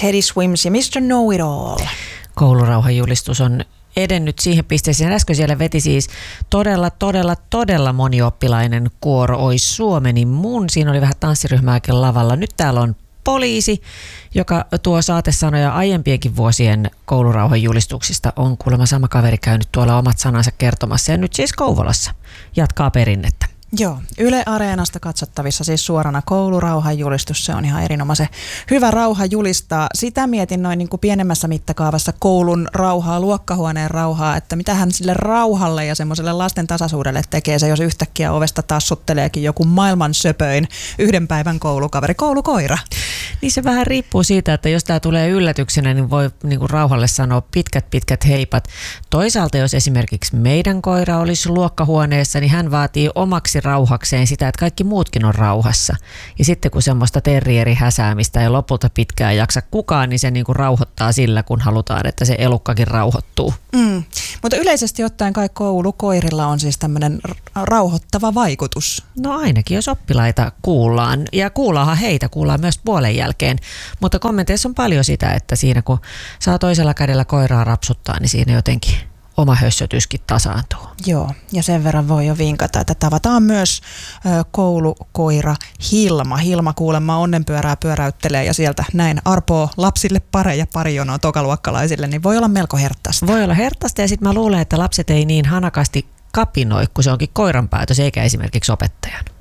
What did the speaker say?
Teddy Swims ja Mr. Know-It-All. Koulurauhajulistus on edennyt siihen pisteeseen. Äsken siellä veti siis todella monioppilainen kuoro Ois Suomeni mun. Siinä oli vähän tanssiryhmääkin lavalla. Nyt täällä on poliisi, joka tuo saatesanoja aiempienkin vuosien koulurauhajulistuksista. On kuulemma sama kaveri käynyt tuolla omat sanansa kertomassa ja nyt siis Kouvolassa jatkaa perinnettä. Joo, Yle Areenasta katsottavissa siis suorana koulurauhajulistus. Se on ihan erinomaisen hyvä rauha julistaa. Sitä mietin noin niin kuin pienemmässä mittakaavassa koulun rauhaa, luokkahuoneen rauhaa, että mitähän sille rauhalle ja semmoiselle lasten tasaisuudelle tekee se, jos yhtäkkiä ovesta tassutteleekin joku maailman söpöin yhden päivän koulukaveri, koulukoira. Niin se vähän riippuu siitä, että jos tämä tulee yllätyksenä, niin voi niin kuin rauhalle sanoa pitkät heipat. Toisaalta jos esimerkiksi meidän koira olisi luokkahuoneessa, niin hän vaatii omaksi rauhakseen sitä, että kaikki muutkin on rauhassa. Ja sitten kun semmoista terrierihäsäämistä ja lopulta pitkään jaksa kukaan, niin se niin kuin rauhoittaa sillä, kun halutaan, että se elukkakin rauhoittuu. Mutta yleisesti ottaen kai koulukoirilla on siis tämmöinen rauhoittava vaikutus. No ainakin, jos oppilaita kuullaan. Ja kuullaan myös puolen jälkeen. Mutta kommenteissa on paljon sitä, että siinä kun saa toisella kädellä koiraa rapsuttaa, niin siinä jotenkin oma hössötyskin tasaantuu. Joo, ja sen verran voi jo vinkata, että tavataan myös koulukoira Hilma. Hilma kuulemma onnenpyörää pyöräyttelee ja sieltä näin arpoo lapsille pareja pari jonoa tokaluokkalaisille, niin voi olla melko herttaista. Voi olla herttaista ja sitten mä luulen, että lapset ei niin hanakasti kapinoi, kun se onkin koiran päätös eikä esimerkiksi opettajan.